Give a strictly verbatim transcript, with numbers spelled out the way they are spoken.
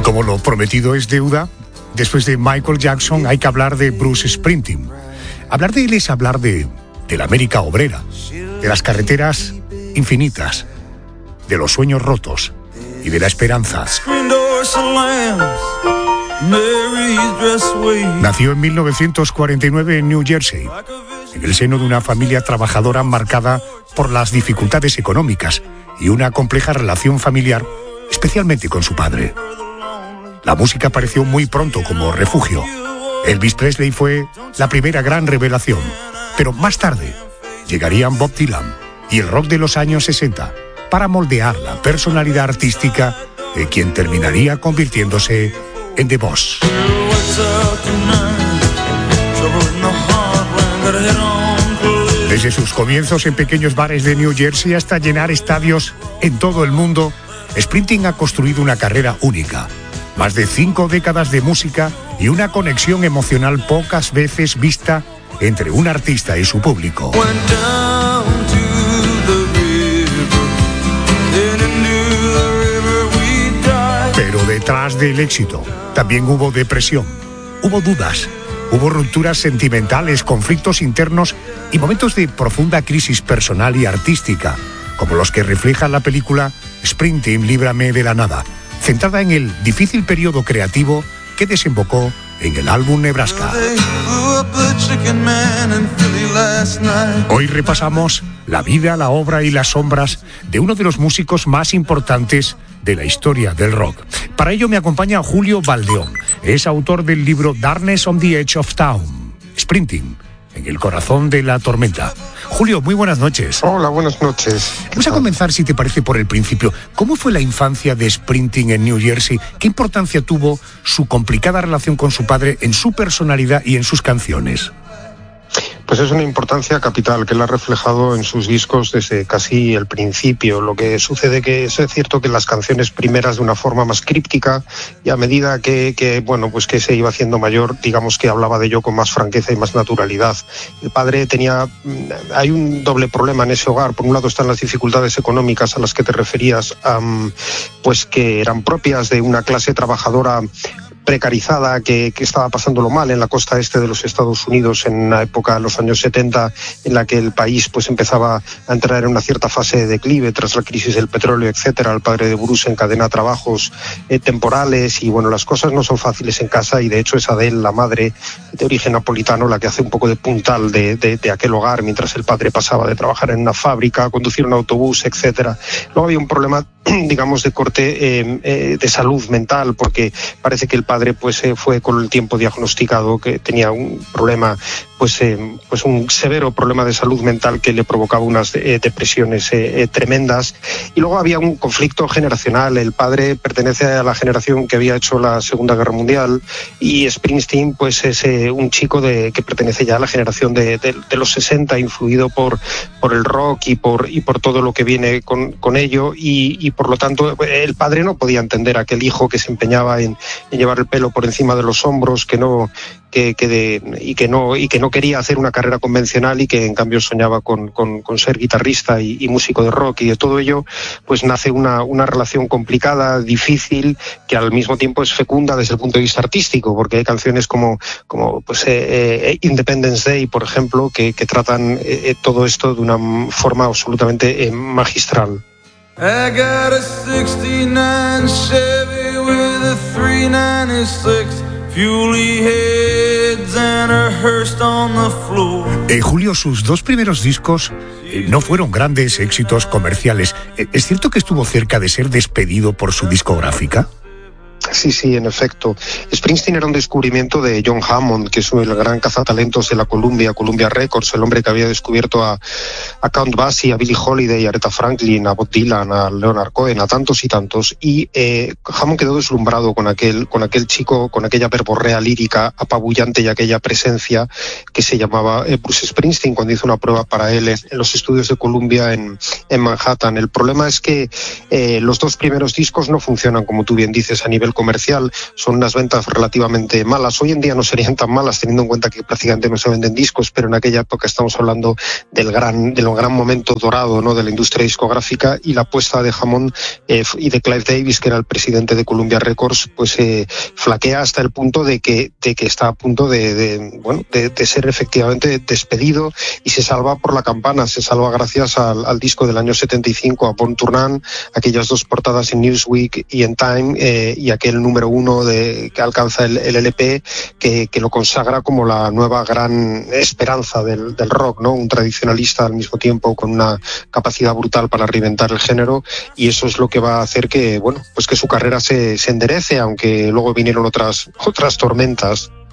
como lo prometido es deuda, después de Michael Jackson hay que hablar de Bruce Springsteen. Hablar de él es hablar de, de la América obrera, de las carreteras infinitas, de los sueños rotos y de la esperanza. Nació en mil novecientos cuarenta y nueve en New Jersey, en el seno de una familia trabajadora marcada por las dificultades económicas y una compleja relación familiar, especialmente con su padre. La música apareció muy pronto como refugio. Elvis Presley fue la primera gran revelación, pero más tarde llegarían Bob Dylan y el rock de los años sesenta para moldear la personalidad artística de quien terminaría convirtiéndose en The Boss. Desde sus comienzos en pequeños bares de New Jersey hasta llenar estadios en todo el mundo, Springsteen ha construido una carrera única. Más de cinco décadas de música y una conexión emocional pocas veces vista entre un artista y su público. Pero detrás del éxito también hubo depresión, hubo dudas, hubo rupturas sentimentales, conflictos internos y momentos de profunda crisis personal y artística, como los que refleja la película Springsteen, Líbrame de la Nada, centrada en el difícil periodo creativo que desembocó en el álbum Nebraska. Hoy repasamos la vida, la obra y las sombras de uno de los músicos más importantes de la historia del rock. Para ello me acompaña Julio Valdeón. Es autor del libro Darkness on the Edge of Town, Springsteen, en el corazón de la tormenta. Julio, muy buenas noches. Hola, buenas noches. Vamos a comenzar, si te parece, por el principio. ¿Cómo fue la infancia de Springsteen en New Jersey? ¿Qué importancia tuvo su complicada relación con su padre en su personalidad y en sus canciones? Pues es una importancia capital que él ha reflejado en sus discos desde casi el principio. Lo que sucede que es cierto que las canciones primeras de una forma más críptica, y a medida que, que bueno, pues que se iba haciendo mayor, digamos que hablaba de ello con más franqueza y más naturalidad. El padre tenía, hay un doble problema en ese hogar. Por un lado están las dificultades económicas a las que te referías, um, pues que eran propias de una clase trabajadora precarizada que, que estaba pasándolo mal en la costa este de los Estados Unidos en la época de los años setenta, en la que el país pues empezaba a entrar en una cierta fase de declive tras la crisis del petróleo, etcétera. El padre de Bruce encadena trabajos eh, temporales y bueno, las cosas no son fáciles en casa, y de hecho es Adele, la madre de origen napolitano, la que hace un poco de puntal de, de, de aquel hogar, mientras el padre pasaba de trabajar en una fábrica a conducir un autobús, etcétera. Luego había un problema, digamos, de corte eh, eh, de salud mental, porque parece que el padre pues eh, fue con el tiempo diagnosticado que tenía un problema, pues, eh, pues un severo problema de salud mental que le provocaba unas eh, depresiones eh, eh, tremendas. Y luego había un conflicto generacional. El padre pertenece a la generación que había hecho la Segunda Guerra Mundial, y Springsteen pues es eh, un chico de, que pertenece ya a la generación de, de, de los sesenta, influido por, por el rock y por, y por todo lo que viene con, con ello, y, y por lo tanto el padre no podía entender a aquel hijo que se empeñaba en, en llevar el pelo por encima de los hombros, que no que, que de, y que no y que no quería hacer una carrera convencional, y que en cambio soñaba con, con, con ser guitarrista y, y músico de rock. Y de todo ello pues nace una, una relación complicada, difícil, que al mismo tiempo es fecunda desde el punto de vista artístico, porque hay canciones como, como pues, eh, eh, Independence Day, por ejemplo, que, que tratan eh, todo esto de una forma absolutamente eh, magistral. I got a sixty-nine Chevy with a three ninety-six, fuely heads and a Hearst on the floor. Eh, Julio, sus dos primeros discos eh, no fueron grandes éxitos comerciales. Eh, ¿Es cierto que estuvo cerca de ser despedido por su discográfica? Sí, sí, en efecto. Springsteen era un descubrimiento de John Hammond, que es el gran cazatalentos de la Columbia, Columbia Records, el hombre que había descubierto a, a Count Basie, a Billie Holiday, a Aretha Franklin, a Bob Dylan, a Leonard Cohen, a tantos y tantos. Y eh, Hammond quedó deslumbrado con aquel, con aquel chico, con aquella verborrea lírica apabullante y aquella presencia que se llamaba eh, Bruce Springsteen, cuando hizo una prueba para él en los estudios de Columbia en, en Manhattan. El problema es que eh, los dos primeros discos no funcionan, como tú bien dices, a nivel comercial. comercial, son unas ventas relativamente malas. Hoy en día no serían tan malas, teniendo en cuenta que prácticamente no se venden discos, pero en aquella época estamos hablando del gran, del gran momento dorado, ¿no?, de la industria discográfica, y la apuesta de Hammond eh, y de Clive Davis, que era el presidente de Columbia Records, pues eh, flaquea hasta el punto de que, de que está a punto de, de, bueno, de, de ser efectivamente despedido, y se salva por la campana, se salva gracias al, al disco del año setenta y cinco, a Born to Run, aquellas dos portadas en Newsweek y en Time, eh, y aquel número uno de, que alcanza el, el L P, que, que lo consagra como la nueva gran esperanza del, del rock, ¿no? Un tradicionalista al mismo tiempo con una capacidad brutal para reinventar el género, y eso es lo que va a hacer que, bueno, pues que su carrera se, se enderece, aunque luego vinieron otras, otras tormentas.